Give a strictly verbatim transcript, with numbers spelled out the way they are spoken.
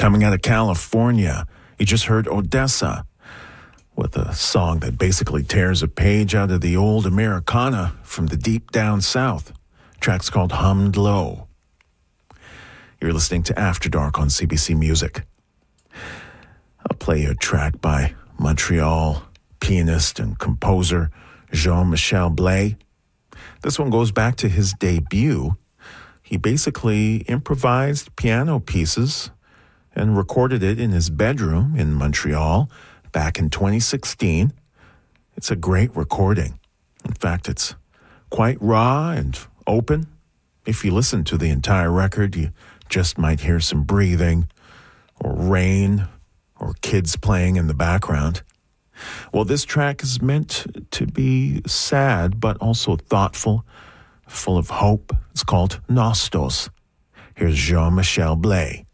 Coming out of California, you just heard Odessa with a song that basically tears a page out of the old Americana from the deep down south. The track's called Hummed Low. You're listening to After Dark on C B C Music. I'll play you a track by Montreal pianist and composer Jean-Michel Blais. This one goes back to his debut. He basically improvised piano pieces and recorded it in his bedroom in Montreal back in twenty sixteen. It's a great recording. In fact, it's quite raw and open. If you listen to the entire record, you just might hear some breathing or rain or kids playing in the background. Well, this track is meant to be sad, but also thoughtful, full of hope. It's called Nostos. Here's Jean-Michel Blais.